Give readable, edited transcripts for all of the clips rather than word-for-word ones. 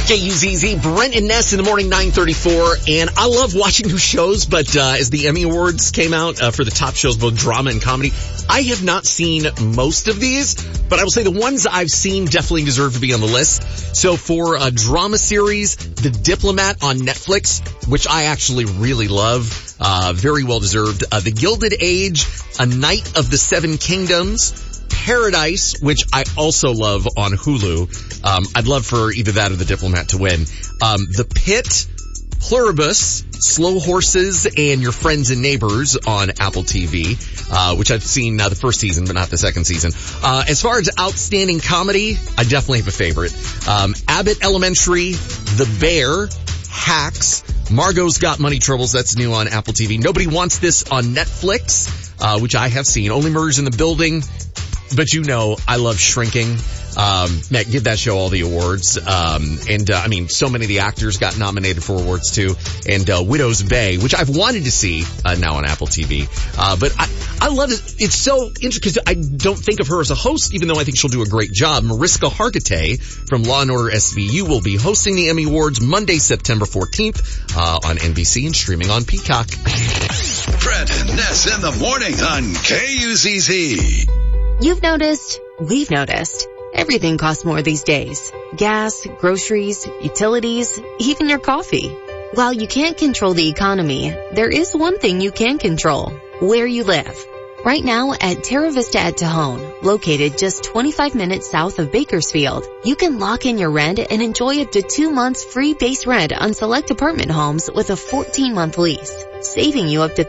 KUZZ, Brent and Ness in the morning, 9:34. And I love watching new shows, but as the Emmy Awards came out for the top shows, both drama and comedy, I have not seen most of these, but I will say the ones I've seen definitely deserve to be on the list. So for a drama series, The Diplomat on Netflix, which I actually really love, very well deserved. The Gilded Age, A Knight of the Seven Kingdoms, Paradise, which I also love on Hulu. I'd love for either that or The Diplomat to win. The Pit, Pluribus, Slow Horses, and Your Friends and Neighbors on Apple TV, which I've seen the first season, but not the second season. As far as outstanding comedy, I definitely have a favorite. Abbott Elementary, The Bear, Hacks, Margot's Got Money Troubles, that's new on Apple TV. Nobody Wants This on Netflix, which I have seen. Only Murders in the Building, but you know I love Shrinking. Matt, give that show all the awards. I mean, so many of the actors got nominated for awards too. And Widow's Bay, which I've wanted to see now on Apple TV. But I love it. It's so interesting because I don't think of her as a host, even though I think she'll do a great job. Mariska Hargitay from Law & Order SVU will be hosting the Emmy Awards Monday, September 14th on NBC and streaming on Peacock. Brent and Ness in the morning on KUZZ. You've noticed, we've noticed, everything costs more these days. Gas, groceries, utilities, even your coffee. While you can't control the economy, there is one thing you can control: where you live. Right now at Terra Vista at Tejon, located just 25 minutes south of Bakersfield, you can lock in your rent and enjoy up to 2 months free base rent on select apartment homes with a 14-month lease, saving you up to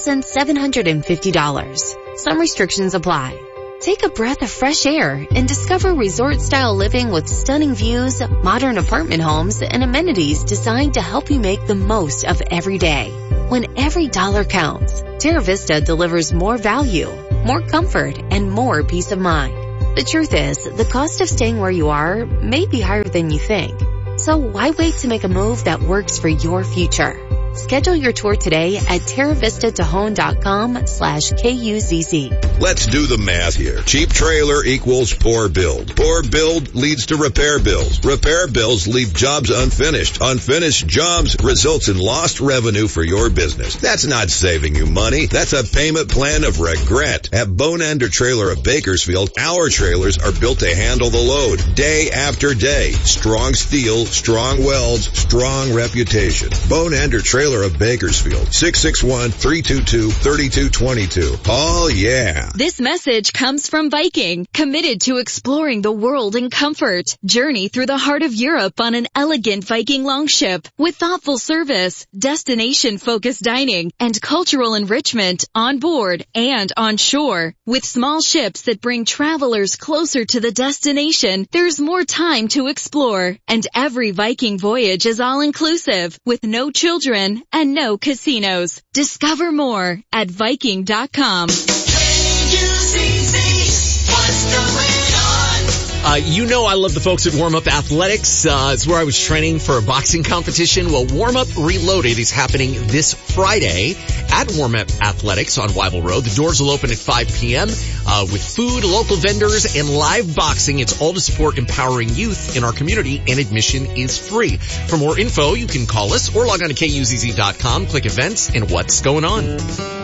$3,750. Some restrictions apply. Take a breath of fresh air and discover resort-style living with stunning views, modern apartment homes, and amenities designed to help you make the most of every day. When every dollar counts, Terra Vista delivers more value, more comfort, and more peace of mind. The truth is, the cost of staying where you are may be higher than you think. So why wait to make a move that works for your future? Schedule your tour today at terravista.tejon.com/KUZZ. Let's do the math here. Cheap trailer equals poor build. Poor build leads to repair bills. Repair bills leave jobs unfinished. Unfinished jobs results in lost revenue for your business. That's not saving you money. That's a payment plan of regret. At Bone Ender Trailer of Bakersfield, our trailers are built to handle the load day after day. Strong steel, strong welds, strong reputation. Bone Ender Trailer of Bakersfield, 661-322-3222. Oh, yeah. This message comes from Viking, committed to exploring the world in comfort. Journey through the heart of Europe on an elegant Viking longship with thoughtful service, destination-focused dining, and cultural enrichment on board and on shore. With small ships that bring travelers closer to the destination, there's more time to explore. And every Viking voyage is all-inclusive, with no children and no casinos. Discover more at Viking.com. You know I love the folks at Warm Up Athletics. It's where I was training for a boxing competition. Well, Warm Up Reloaded is happening this Friday at Warm Up Athletics on Weibel Road. The doors will open at 5 p.m. With food, local vendors, and live boxing. It's all to support empowering youth in our community, and admission is free. For more info, you can call us or log on to KUZZ.com, click events, and what's going on.